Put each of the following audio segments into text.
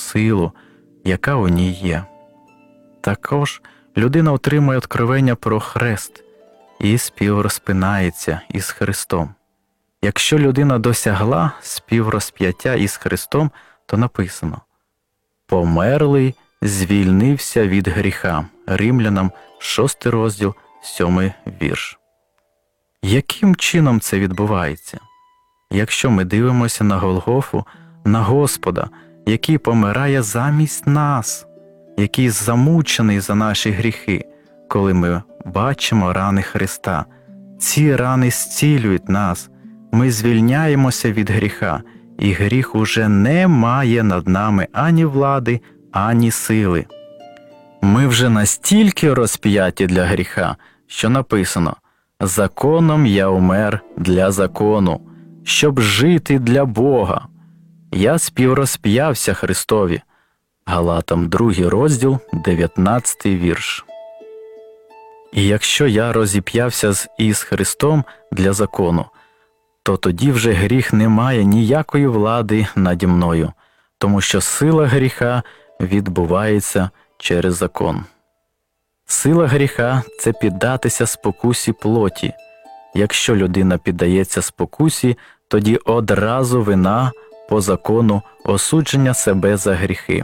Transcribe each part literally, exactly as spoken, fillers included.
силу, яка у ній є. Також людина отримує откровення про хрест і співрозпинається із Христом. Якщо людина досягла співрозп'яття із Христом, то написано: «Померлий звільнився від гріха». Римлянам шостий розділ, сьомий вірш. Яким чином це відбувається? Якщо ми дивимося на Голгофу, на Господа, який помирає замість нас, який замучений за наші гріхи, коли ми бачимо рани Христа, ці рани зцілюють нас, ми звільняємося від гріха, і гріх уже не має над нами ані влади, ані сили. Ми вже настільки розп'яті для гріха, що написано: «Законом я умер для закону, щоб жити для Бога. Я співрозп'явся Христові». Галатам другий розділ, дев'ятнадцятий вірш. І якщо я розіп'явся з із Христом для закону, то тоді вже гріх не має ніякої влади наді мною, тому що сила гріха відбувається через закон. Сила гріха – це піддатися спокусі плоті. Якщо людина піддається спокусі, тоді одразу вина по закону осудження себе за гріхи.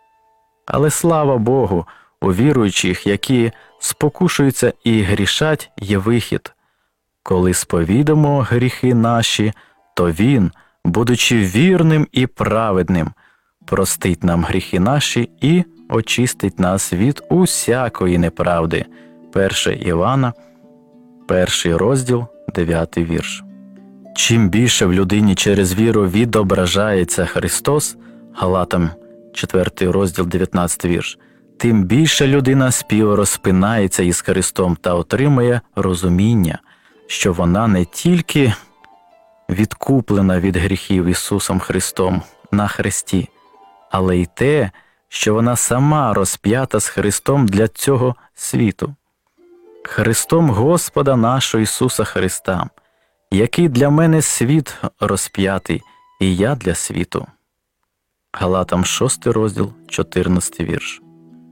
Але слава Богу, у віруючих, які спокушуються і грішать, є вихід. Коли сповідамо гріхи наші, то Він, будучи вірним і праведним, простить нам гріхи наші і очистить нас від усякої неправди. перше Івана, перший розділ, дев'ятий вірш. Чим більше в людині через віру відображається Христос, Галатам четвертий розділ, дев'ятнадцятий вірш, тим більше людина співрозпинається із Христом та отримує розуміння, що вона не тільки відкуплена від гріхів Ісусом Христом на хресті, але й те, що вона сама розп'ята з Христом для цього світу. Христом Господа нашого Ісуса Христа, який для мене світ розп'ятий, і я для світу. Галатам шостий розділ, чотирнадцятий вірш.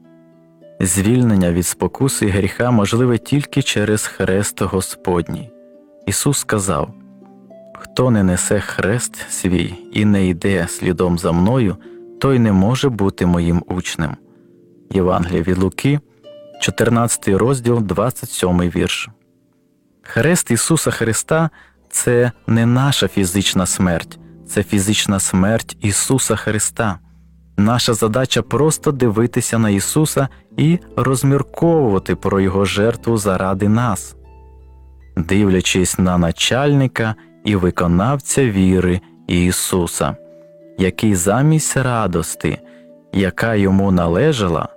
Звільнення від спокуси і гріха можливе тільки через хрест Господній. Ісус сказав: «Хто не несе хрест свій і не йде слідом за мною, той не може бути моїм учнем». Євангеліє від Луки, чотирнадцятий розділ, двадцять сьомий вірш. Хрест Ісуса Христа – це не наша фізична смерть, це фізична смерть Ісуса Христа. Наша задача просто дивитися на Ісуса і розмірковувати про Його жертву заради нас. Дивлячись на начальника і виконавця віри Ісуса, який замість радости, яка йому належала,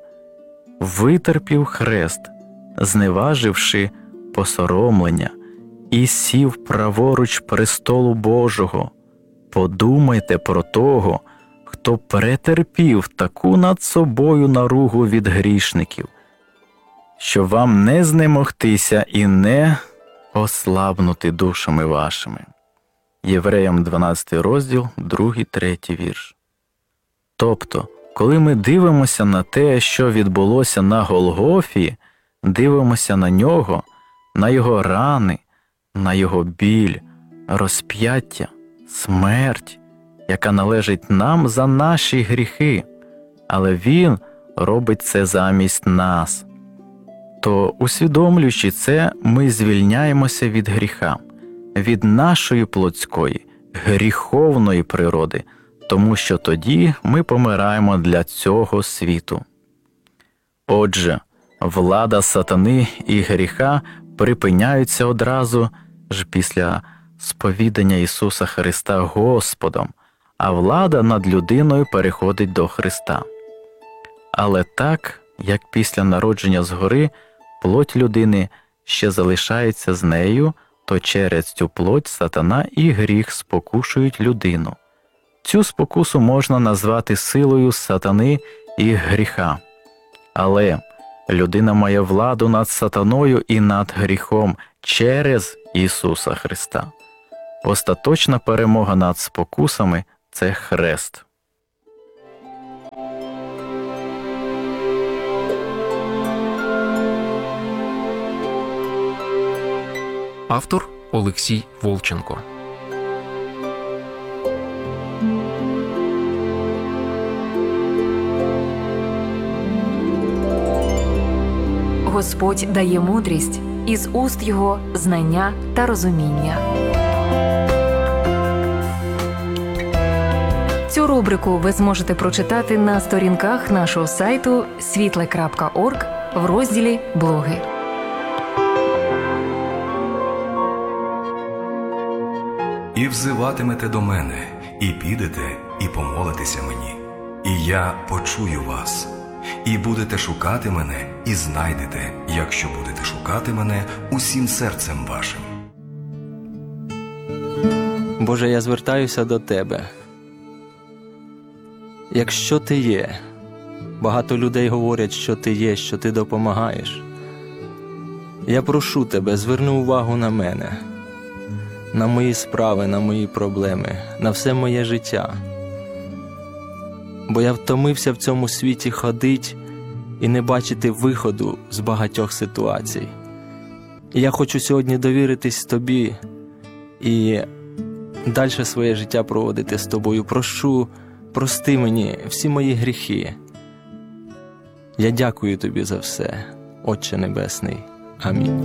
витерпів хрест, зневаживши посоромлення, і сів праворуч престолу Божого. Подумайте про того, хто претерпів таку над собою наругу від грішників, щоб вам не знемогтися і не ослабнути душами вашими. Євреям дванадцятий розділ, другий, третій вірш. Тобто, коли ми дивимося на те, що відбулося на Голгофі, дивимося на Нього, на Його рани, на Його біль, розп'яття, смерть, яка належить нам за наші гріхи, але Він робить це замість нас. То, усвідомлюючи це, ми звільняємося від гріха, від нашої плотської, гріховної природи, тому що тоді ми помираємо для цього світу. Отже, влада сатани і гріха припиняються одразу ж після сповідання Ісуса Христа Господом, а влада над людиною переходить до Христа. Але так, як після народження згори плоть людини ще залишається з нею, то через цю плоть сатана і гріх спокушують людину. Цю спокусу можна назвати силою сатани і гріха. Але людина має владу над сатаною і над гріхом через Ісуса Христа. Остаточна перемога над спокусами – це хрест. Автор Олексій Волченко. Господь дає мудрість, із уст Його знання та розуміння. Цю рубрику ви зможете прочитати на сторінках нашого сайту світле крапка орг в розділі «Блоги». І взиватимете до мене, і підете, і помолитеся мені, і я почую вас. І будете шукати мене, і знайдете, якщо будете шукати мене усім серцем вашим. Боже, я звертаюся до Тебе. Якщо Ти є, багато людей говорять, що Ти є, що Ти допомагаєш. Я прошу Тебе, зверни увагу на мене, на мої справи, на мої проблеми, на все моє життя. Бо я втомився в цьому світі ходить і не бачити виходу з багатьох ситуацій. І я хочу сьогодні довіритись Тобі і далі своє життя проводити з Тобою. Прошу, прости мені всі мої гріхи. Я дякую Тобі за все, Отче Небесний. Амінь.